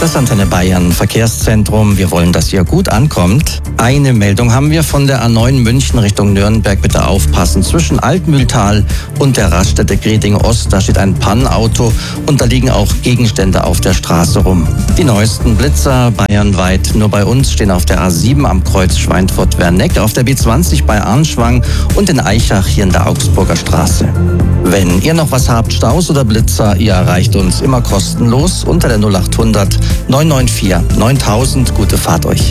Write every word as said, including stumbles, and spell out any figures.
Das Antenne Bayern Verkehrszentrum. Wir wollen, dass ihr gut ankommt. Eine Meldung haben wir von der A neun München Richtung Nürnberg. Bitte aufpassen. Zwischen Altmühltal und der Raststätte Greding Ost, da steht ein Pannauto und da liegen auch Gegenstände auf der Straße rum. Die neuesten Blitzer bayernweit. Nur bei uns stehen auf der A sieben am Kreuz Schweinfurt-Werneck, auf der B zwanzig bei Arnschwang und in Aichach hier in der Augsburger Straße. Wenn ihr noch was habt, Staus oder Blitzer, ihr erreicht uns immer kostenlos unter der null acht hundert neun neun vier neuntausend. Gute Fahrt euch.